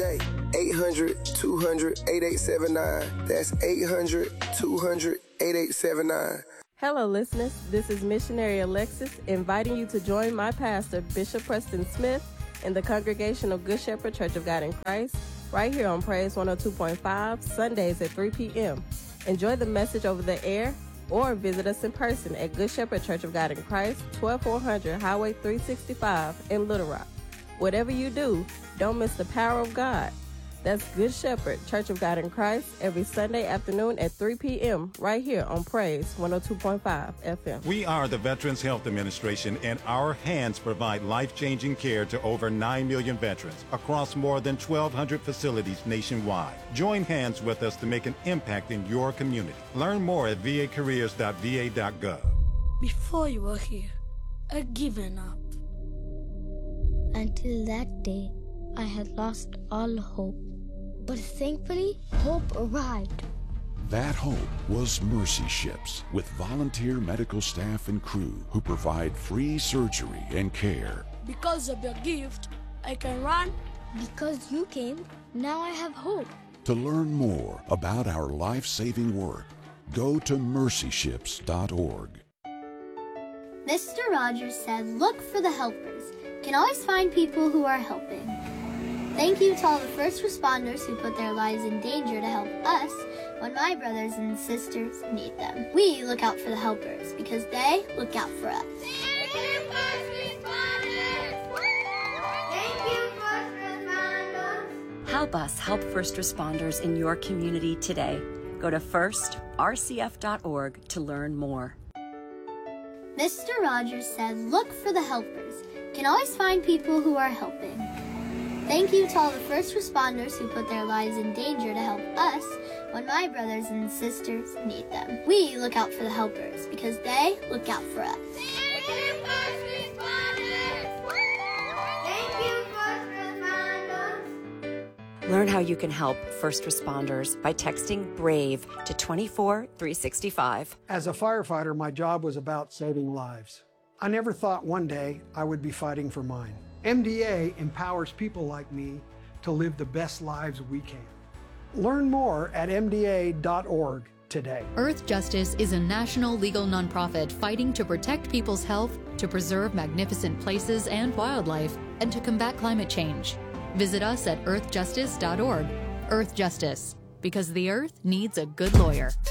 today. 800-200-8879. That's 800-200-8879. Hello, listeners. This is Missionary Alexis inviting you to join my pastor, Bishop Preston Smith, in the Congregational Good Shepherd Church of God in Christ, right here on Praise 102.5, Sundays at 3 p.m. Enjoy the message over the air or visit us in person at Good Shepherd Church of God in Christ, 12400 Highway 365 in Little Rock. Whatever you do, don't miss the power of God. That's Good Shepherd Church of God in Christ every Sunday afternoon at 3 p.m. right here on Praise 102.5 FM. We are the Veterans Health Administration, and our hands provide life-changing care to over 9 million veterans across more than 1,200 facilities nationwide. Join hands with us to make an impact in your community. Learn more at vacareers.va.gov. Before you were here, I'd given up. Until that day, I had lost all hope. But thankfully, hope arrived. That hope was Mercy Ships, with volunteer medical staff and crew who provide free surgery and care. Because of your gift, I can run. Because you came, now I have hope. To learn more about our life-saving work, go to mercyships.org. Mr. Rogers said, "Look for the helpers. Can always find people who are helping." Thank you to all the first responders who put their lives in danger to help us when my brothers and sisters need them. We look out for the helpers because they look out for us. Thank you, first responders! Thank you, first responders! Help us help first responders in your community today. Go to firstrcf.org to learn more. Mr. Rogers said, "Look for the helpers. Can always find people who are helping." Thank you to all the first responders who put their lives in danger to help us when my brothers and sisters need them. We look out for the helpers because they look out for us. Thank you, first responders! Thank you, first responders! Learn how you can help first responders by texting BRAVE to 24365. As a firefighter, my job was about saving lives. I never thought one day I would be fighting for mine. MDA empowers people like me to live the best lives we can. Learn more at MDA.org today. Earth Justice is a national legal nonprofit fighting to protect people's health, to preserve magnificent places and wildlife, and to combat climate change. Visit us at earthjustice.org. Earth Justice, because the earth needs a good lawyer.